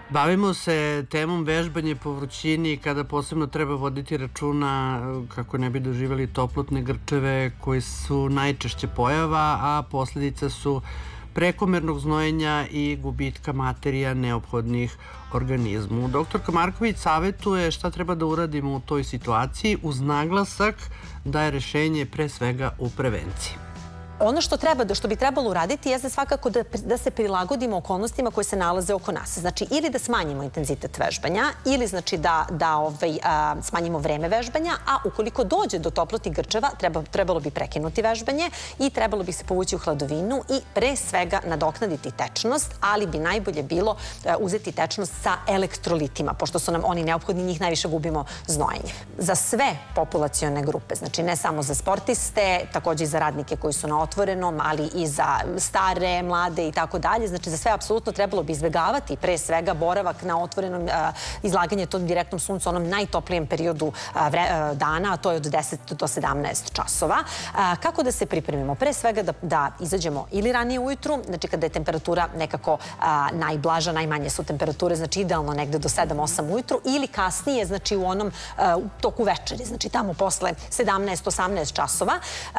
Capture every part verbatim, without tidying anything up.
Bavimo se temom vežbanje po vrućini kada posebno treba voditi računa kako ne bi doživjeli toplotne grčeve koji su najčešće pojava, a posljedica su prekomernog znojenja i gubitka materija neophodnih organizmu. Doktorka Marković savjetuje šta treba da uradimo u toj situaciji uz naglasak da je rešenje pre svega u prevenciji. Ono što treba, što bi trebalo uraditi jeste svakako da, da se prilagodimo okolnostima koje se nalaze oko nas. Znači, ili da smanjimo intenzitet vežbanja, ili znači da, da ovaj, a, smanjimo vreme vežbanja, a ukoliko dođe do toplotnih grčeva, treba, trebalo bi prekinuti vežbanje i trebalo bi se povući u hladovinu i pre svega nadoknaditi tečnost, ali bi najbolje bilo a, uzeti tečnost sa elektrolitima, pošto su nam oni neophodni, njih najviše gubimo znojenjem. Za sve populacione grupe, znači ne samo za sportiste, također i za radnike koji su na otvorenom, ali i za stare, mlade i tako dalje. Znači, za sve apsolutno trebalo bi izbjegavati pre svega boravak na otvorenom, izlaganje tom direktnom suncu, onom najtoplijem periodu dana, a to je od deset do sedamnaest časova. Kako da se pripremimo? Pre svega da, da izađemo ili ranije ujutru, znači kada je temperatura nekako najblaža, najmanje su temperature, znači idealno negde do sedam osam ujutru, ili kasnije, znači u onom toku večeri, znači tamo posle sedamnaest osamnaest časova,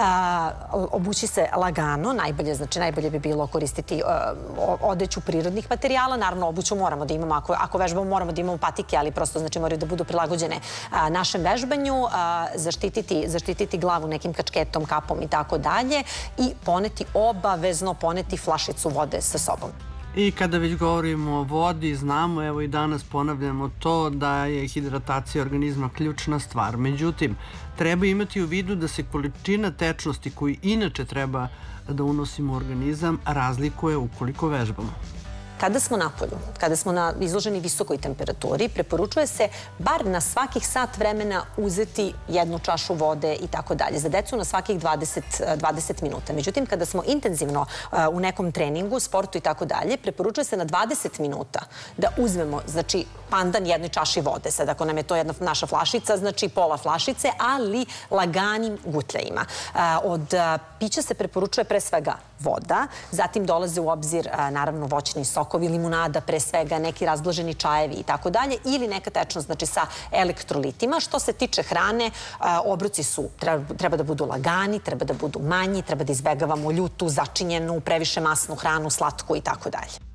obući se lagano, najbolje, znači najbolje bi bilo koristiti uh, odeću prirodnih materijala. Naravno, obuću moramo da imamo, ako, ako vežbamo moramo da imamo patike, ali prosto znači moraju da budu prilagođene uh, našem vežbanju, uh, zaštititi, zaštititi glavu nekim kačketom, kapom i tako dalje i poneti, obavezno poneti flašicu vode sa sobom. I kada već govorimo o vodi, znamo, evo i danas ponavljamo to, da je hidratacija organizma ključna stvar. Međutim, treba imati u vidu da se količina tečnosti koju inače treba da unosimo u organizam razlikuje ukoliko vežbamo. Kada smo napolju, kada smo na izloženi visokoj temperaturi, preporučuje se bar na svakih sat vremena uzeti jednu čašu vode i tako dalje. Za decu na svakih dvadeset, dvadeset minuta. Međutim, kada smo intenzivno u nekom treningu, sportu i tako dalje, preporučuje se na dvadeset minuta da uzmemo, znači, pandan jednoj čaši vode. Sad, ako nam je to jedna naša flašica, znači pola flašice, ali laganim gutljajima. Od pića se preporučuje pre svega voda, zatim dolaze u obzir, naravno, voćni sokovi, limunada, pre svega, neki razblaženi čajevi i tako dalje, ili neka tečnost, znači sa elektrolitima. Što se tiče hrane, obroci su, treba da budu lagani, treba da budu manji, treba da izbegavamo ljutu, začinjenu, previše masnu hranu, slatku i tako dalje.